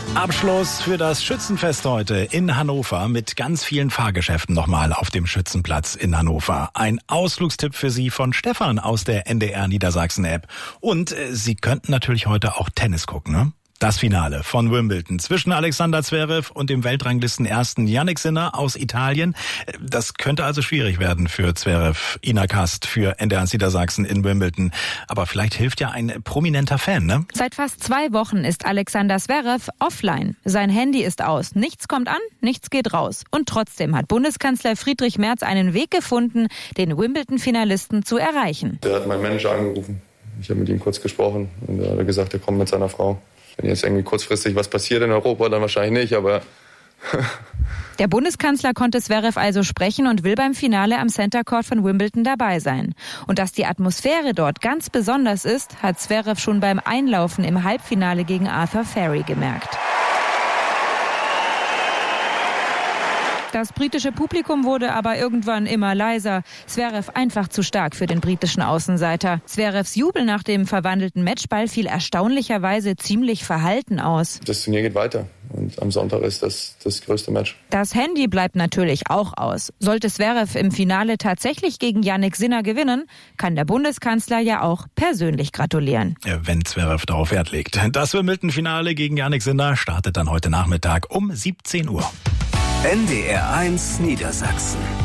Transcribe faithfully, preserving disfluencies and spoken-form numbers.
Abschluss für das Schützenfest heute in Hannover mit ganz vielen Fahrgeschäften nochmal auf dem Schützenplatz in Hannover. Ein Ausflugstipp für Sie von Stefan aus der N D R Niedersachsen-App. Und äh, Sie könnten natürlich heute auch Tennis gucken, ne? Das Finale von Wimbledon zwischen Alexander Zverev und dem Weltranglistenersten Jannik Sinner aus Italien. Das könnte also schwierig werden für Zverev. Ina Kast für N D R Niedersachsen in Wimbledon. Aber vielleicht hilft ja ein prominenter Fan, ne? Seit fast zwei Wochen ist Alexander Zverev offline. Sein Handy ist aus. Nichts kommt an, nichts geht raus. Und trotzdem hat Bundeskanzler Friedrich Merz einen Weg gefunden, den Wimbledon-Finalisten zu erreichen. Der hat meinen Manager angerufen. Ich habe mit ihm kurz gesprochen und er hat gesagt, er kommt mit seiner Frau. Wenn jetzt irgendwie kurzfristig was passiert in Europa, dann wahrscheinlich nicht, aber... Der Bundeskanzler konnte Zverev also sprechen und will beim Finale am Center Court von Wimbledon dabei sein. Und dass die Atmosphäre dort ganz besonders ist, hat Zverev schon beim Einlaufen im Halbfinale gegen Arthur Furry gemerkt. Das britische Publikum wurde aber irgendwann immer leiser. Zverev einfach zu stark für den britischen Außenseiter. Zverevs Jubel nach dem verwandelten Matchball fiel erstaunlicherweise ziemlich verhalten aus. Das Turnier geht weiter und am Sonntag ist das das größte Match. Das Handy bleibt natürlich auch aus. Sollte Zverev im Finale tatsächlich gegen Jannik Sinner gewinnen, kann der Bundeskanzler ja auch persönlich gratulieren. Ja, wenn Zverev darauf Wert legt. Das Wimbledon-Finale gegen Jannik Sinner startet dann heute Nachmittag um siebzehn Uhr. N D R eins Niedersachsen.